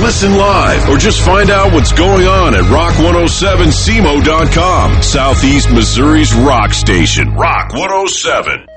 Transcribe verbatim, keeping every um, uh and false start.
Listen live or just find out what's going on at rock one oh seven C M O dot com. Southeast Missouri's rock station, Rock one oh seven.